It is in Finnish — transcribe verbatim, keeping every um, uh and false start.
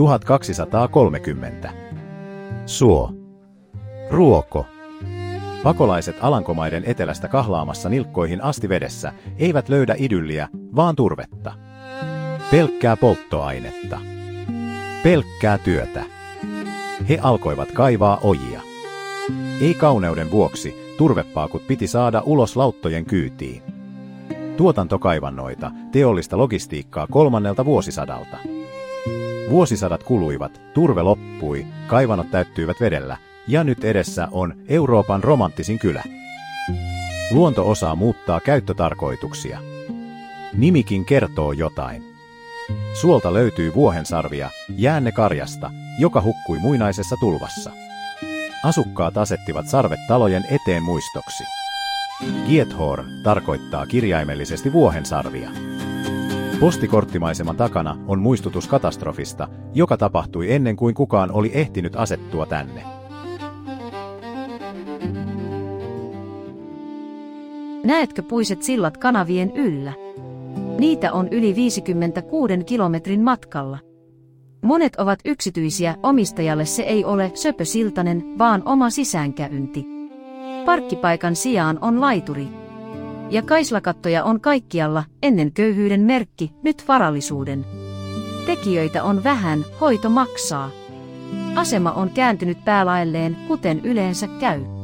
tuhatkaksisataakolmekymmentä. Suo. Ruoko. Pakolaiset Alankomaiden etelästä kahlaamassa nilkkoihin asti vedessä eivät löydä idylliä, vaan turvetta. Pelkkää polttoainetta. Pelkkää työtä. He alkoivat kaivaa ojia. Ei kauneuden vuoksi turvepaakut piti saada ulos lauttojen kyytiin. Tuotantokaivannoita, teollista logistiikkaa kolmannelta vuosisadalta. Vuosisadat kuluivat, turve loppui, kaivannot täyttyivät vedellä, ja nyt edessä on Euroopan romanttisin kylä. Luonto osaa muuttaa käyttötarkoituksia. Nimikin kertoo jotain. Suolta löytyy vuohensarvia, jäänne karjasta, joka hukkui muinaisessa tulvassa. Asukkaat asettivat sarvet talojen eteen muistoksi. Giethorn tarkoittaa kirjaimellisesti vuohensarvia. Postikorttimaiseman takana on muistutus katastrofista, joka tapahtui ennen kuin kukaan oli ehtinyt asettua tänne. Näetkö puiset sillat kanavien yllä? Niitä on yli viisikymmentäkuuden kilometrin matkalla. Monet ovat yksityisiä, omistajalle se ei ole söpösiltanen, vaan oma sisäänkäynti. Parkkipaikan sijaan on laituri. Ja kaislakattoja on kaikkialla, ennen köyhyyden merkki, nyt varallisuuden. Tekijöitä on vähän, hoito maksaa. Asema on kääntynyt päälaelleen, kuten yleensä käy.